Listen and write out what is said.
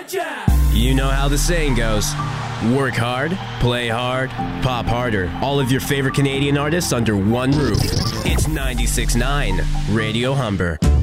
You know how the saying goes. Work hard, play hard, pop harder. All of your favorite Canadian artists under one roof. It's 96.9 Radio Humber.